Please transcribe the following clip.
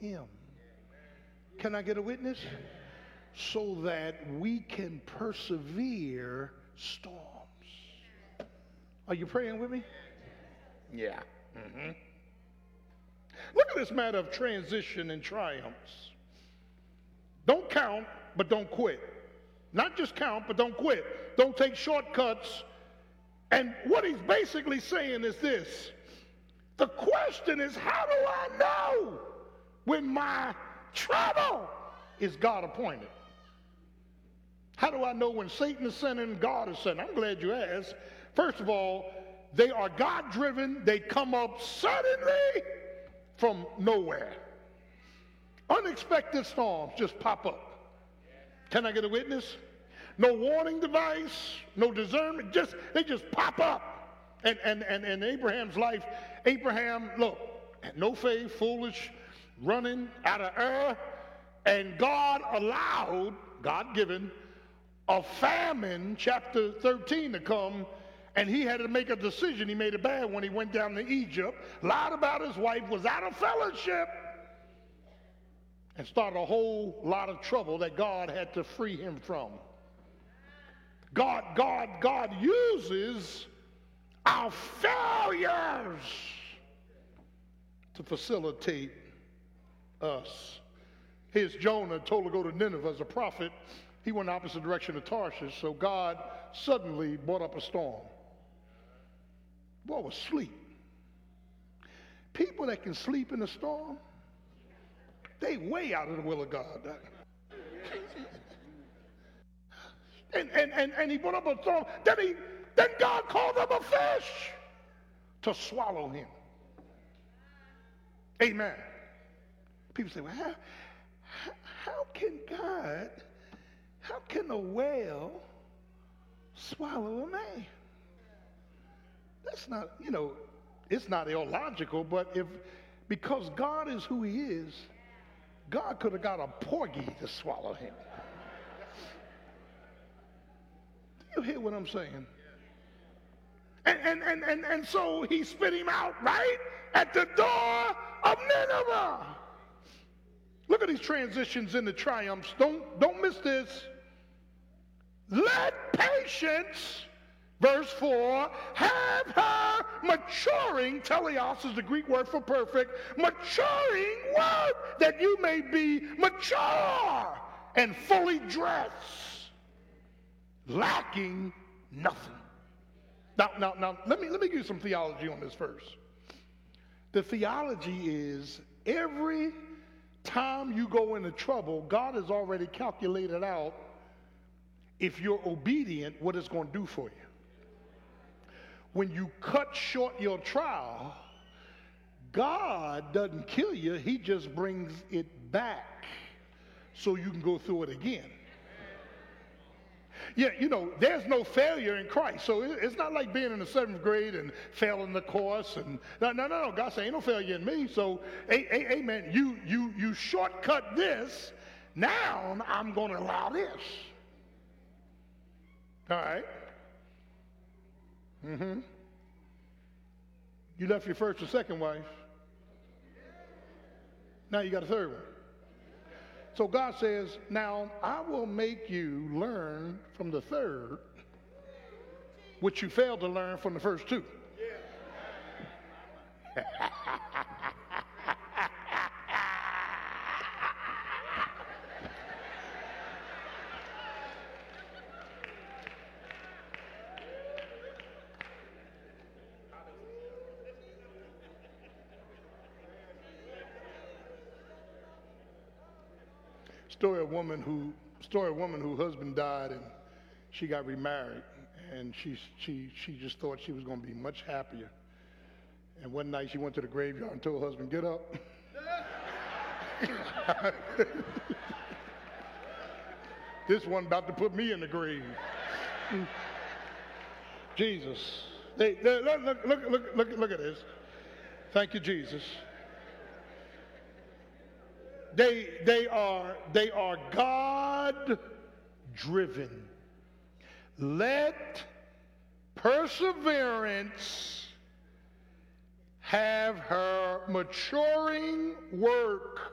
him. Can I get a witness? So that we can persevere storms. Are you praying with me? Yeah. Look at this matter of transition and triumphs. Don't count, but don't quit. Not just count, but don't quit. Don't take shortcuts. And what he's basically saying is this. The question is, how do I know when my trouble is God appointed? How do I know when Satan is sending and God is sending? I'm glad you asked. First of all, they are God-driven. They come up suddenly from nowhere. Unexpected storms just pop up. Can I get a witness? No warning device, no discernment, they just pop up. And Abraham's life, Abraham, look, no faith, foolish, running out of Ur, and God allowed, God-given, a famine, chapter 13, to come, and he had to make a decision. He made a bad one. He went down to Egypt, lied about his wife, was out of fellowship, and started a whole lot of trouble that God had to free him from. God uses our failures to facilitate us. Here's Jonah told to go to Nineveh as a prophet. He went the opposite direction of Tarshish, so God suddenly brought up a storm. Boy was asleep. People that can sleep in a storm, they way out of the will of God. And he brought up a storm. Then God called up a fish to swallow him. Amen. People say, well, how can a whale swallow a man? That's not, it's not illogical, but because God is who he is, God could have got a porgy to swallow him. Do you hear what I'm saying? And so he spit him out right at the door of Nineveh. Look at these transitions into triumphs. Don't miss this. Let patience, verse 4, have her maturing, teleos is the Greek word for perfect, maturing word, that you may be mature and fully dressed, lacking nothing. Now, let me give you some theology on this first. The theology is every time you go into trouble, God has already calculated out, if you're obedient, what it's going to do for you. When you cut short your trial, God doesn't kill you, he just brings it back so you can go through it again. Yeah, there's no failure in Christ. So it's not like being in the 7th grade and failing the course. And no. God said, ain't no failure in me. So, amen. You shortcut this. Now I'm going to allow this. All right. You left your first or second wife. Now you got a third one. So God says, now I will make you learn from the third what you failed to learn from the first two. Story of a woman whose husband died and she got remarried, and she just thought she was going to be much happier. And one night she went to the graveyard and told her husband, get up. This one about to put me in the grave. Jesus. Look at this. Thank you, Jesus. They are God-driven. Let perseverance have her maturing work,